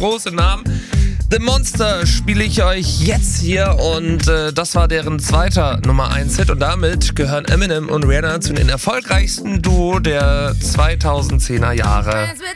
große Namen. The Monster spiele ich euch jetzt hier und das war deren zweiter Nummer 1 Hit und damit gehören Eminem und Rihanna zu den erfolgreichsten Duo der 2010er Jahre.